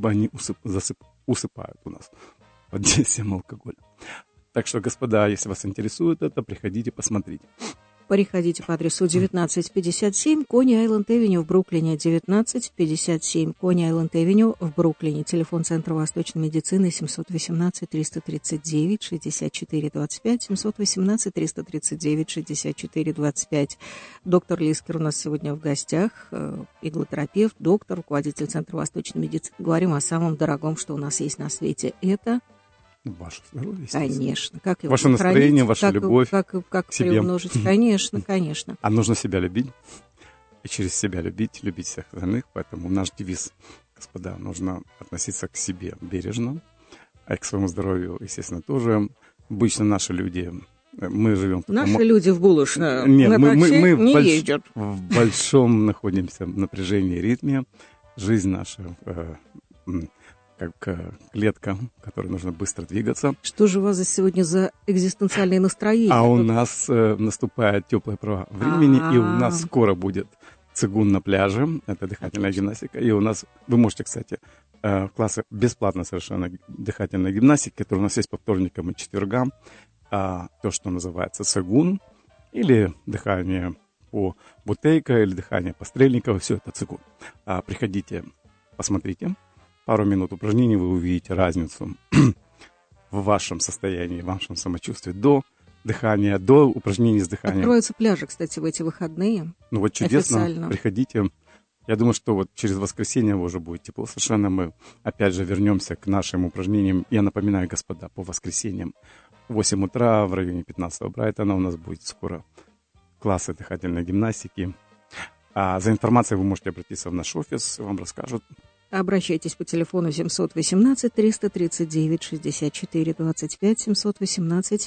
либо они усыпают у нас под действием алкоголя. Так что, господа, если вас интересует это, приходите, посмотрите. Приходите по адресу 1957 Кони-Айленд-Эвеню в Бруклине, 1957 Кони-Айленд-Эвеню в Бруклине. Телефон Центра Восточной медицины 718-339-64-25, 718-339-64-25. Доктор Лискер у нас сегодня в гостях, иглотерапевт, доктор, руководитель Центра Восточной медицины. Говорим о самом дорогом, что у нас есть на свете. Это... Ваше здоровье, конечно. Как его ваше настроение, ваша любовь как к себе. Приумножить? Конечно, конечно. А нужно себя любить. И через себя любить всех остальных. Поэтому наш девиз, господа, нужно относиться к себе бережно. А к своему здоровью, естественно, тоже. Обычно наши люди, мы живем... Наши люди в Булошно Нет, на такси мы не ездят. В большом находимся напряжении, ритме. Жизнь наша... как клетка, в которой нужно быстро двигаться. Что же у вас сегодня за экзистенциальное настроение? А у нас наступает теплая пора времени, и у нас скоро будет цигун на пляже, это дыхательная гимнастика. И у нас, вы можете, кстати, классы бесплатно совершенно дыхательной гимнастики, которые у нас есть по вторникам и четвергам, то, что называется цигун, или дыхание по бутейка, или дыхание по стрельникову, все это цигун. Приходите, посмотрите. Пару минут упражнений, вы увидите разницу в вашем состоянии, в вашем самочувствии до дыхания, до упражнений с дыханием. Откроются пляжи, кстати, в эти выходные. Ну вот чудесно, официально. Приходите. Я думаю, что вот через воскресенье уже будет тепло совершенно. Мы опять же вернемся к нашим упражнениям. Я напоминаю, господа, по воскресеньям в 8 утра в районе 15-го Брайтона у нас будет скоро классы дыхательной гимнастики. А за информацией вы можете обратиться в наш офис, вам расскажут. Обращайтесь по телефону 718-339-64-25,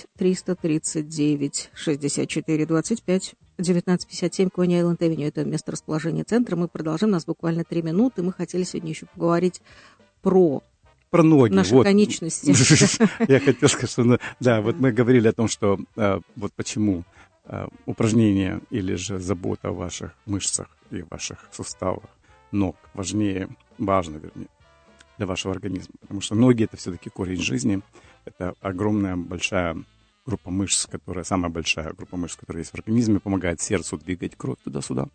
718-339-64-25, 1957 Кони-Айленд-Эвеню. Это место расположения центра. Мы продолжим, у нас буквально 3 минуты. Мы хотели сегодня еще поговорить про ноги. Наши конечности. Я хотел сказать, что да, вот мы говорили о том, что вот почему упражнения или же забота о ваших мышцах и ваших суставах ног важно, вернее, для вашего организма. Потому что ноги — это все-таки корень жизни. Это огромная, большая группа мышц, самая большая группа мышц, которая есть в организме, помогает сердцу двигать кровь туда-сюда.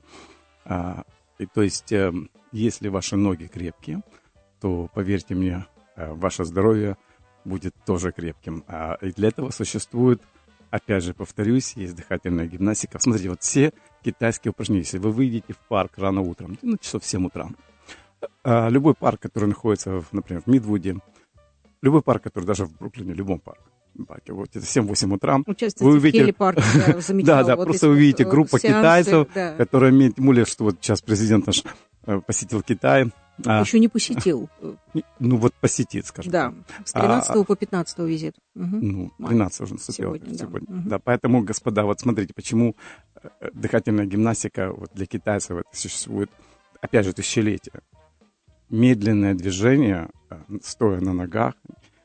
И то есть, если ваши ноги крепкие, то, поверьте мне, ваше здоровье будет тоже крепким. И для этого существует, опять же, повторюсь, есть дыхательная гимнастика. Смотрите, вот все китайские упражнения. Если вы выйдете в парк рано утром, часов в 7 утра, любой парк, который находится, например, в Мидвуде, любой парк, который даже в Бруклине, в любом парке, вот это 7-8 утра, вы увидите... Да, просто вы увидите группу китайцев, которая имеет тем более, что вот сейчас президент наш посетил Китай. Еще не посетил. Ну вот посетит, скажем. Да, с 13 по 15 визит. Ну, 13 уже наступило сегодня. Да, поэтому, господа, вот смотрите, почему дыхательная гимнастика вот для китайцев это существует, опять же, тысячелетия. Медленное движение, стоя на ногах,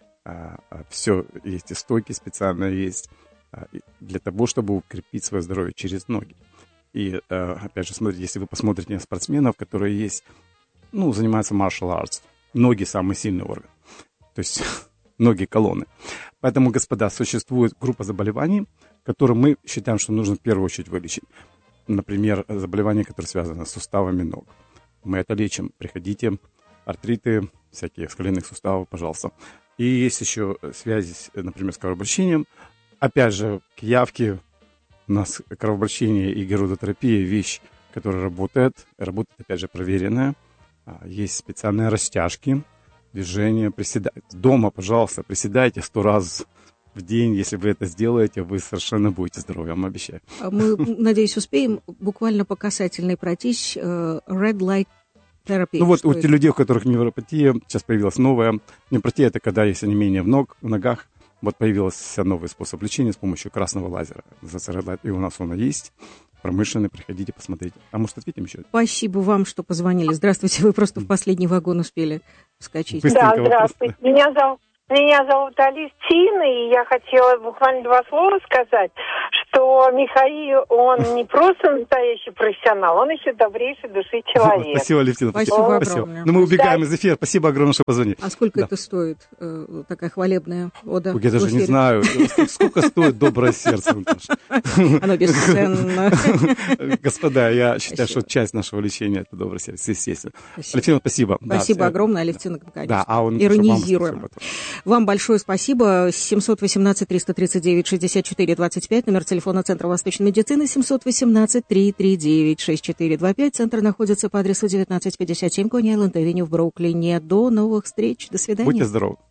все, есть и стойки специальные есть, для того, чтобы укрепить свое здоровье через ноги. И, опять же, смотрите, если вы посмотрите на спортсменов, которые есть, занимаются martial arts, ноги самый сильный орган, то есть ноги колонны. Поэтому, господа, существует группа заболеваний, которые мы считаем, что нужно в первую очередь вылечить. Например, заболевания, которые связаны с суставами ног. Мы это лечим. Приходите, артриты, всякие коленных суставов, пожалуйста. И есть еще связи, например, с кровообращением. Опять же, к явке у нас кровообращение и герудотерапия – вещь, которая работает, опять же, проверенная. Есть специальные растяжки, движения, приседания. Дома, пожалуйста, приседайте 100 раз в день. Если вы это сделаете, вы совершенно будете здоровы, я вам обещаю. Мы, надеюсь, успеем буквально по касательной пройтись. Red Light Therapy. Вот у людей, у которых невропатия, сейчас появилась новая. Невропатия – это когда есть онемение в ногах. Вот появился новый способ лечения с помощью красного лазера. И у нас он есть. Промышленный, приходите, посмотрите. А может, ответим еще? Спасибо вам, что позвонили. Здравствуйте, вы просто в последний вагон успели вскочить. Да, здравствуйте. Меня Меня зовут Алевтина, и я хотела буквально 2 слова сказать, что Михаил, он не просто настоящий профессионал, он еще добрейшей души человек. Спасибо, Алевтина. Спасибо огромное. Ну, мы убегаем из эфира. Спасибо огромное, что позвонили. А сколько это стоит, такая хвалебная ода? Я даже не знаю, сколько стоит доброе сердце, Наташа. Оно бесценно. Господа, я считаю, что часть нашего лечения – это доброе сердце, естественно. Алевтина, спасибо. Спасибо огромное, Алевтина, конечно. Иронизируем. Вам большое спасибо. 718-339-64-25, номер телефона Центра Восточной медицины, 718-339-6425. Центр находится по адресу 1957 Конь-Айленд-авеню в Бруклине. До новых встреч. До свидания. Будьте здоровы.